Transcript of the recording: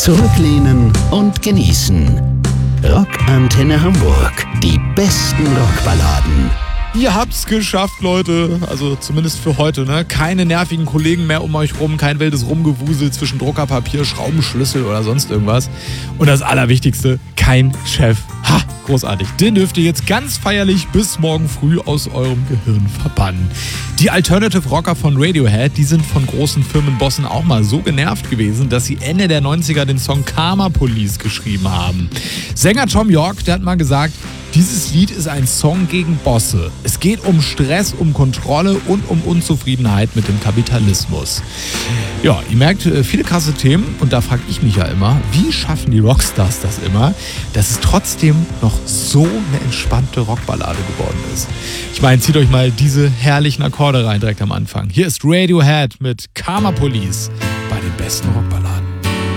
Zurücklehnen und genießen. Rockantenne Hamburg. Die besten Rockballaden. Ihr habt's geschafft, Leute. Also zumindest für heute, ne? Keine nervigen Kollegen mehr um euch rum, kein wildes Rumgewusel zwischen Druckerpapier, Schraubenschlüssel oder sonst irgendwas. Und das Allerwichtigste, kein Chef. Ha, großartig. Den dürft ihr jetzt ganz feierlich bis morgen früh aus eurem Gehirn verbannen. Die Alternative Rocker von Radiohead, die sind von großen Firmenbossen auch mal so genervt gewesen, dass sie Ende der 90er den Song Karma Police geschrieben haben. Sänger Thom Yorke, der hat mal gesagt, dieses Lied ist ein Song gegen Bosse. Es geht um Stress, um Kontrolle und um Unzufriedenheit mit dem Kapitalismus. Ja, ihr merkt, viele krasse Themen. Und da frage ich mich ja immer, wie schaffen die Rockstars das immer, dass es trotzdem noch so eine entspannte Rockballade geworden ist. Ich meine, zieht euch mal diese herrlichen Akkorde rein direkt am Anfang. Hier ist Radiohead mit Karma Police bei den besten Rockballaden.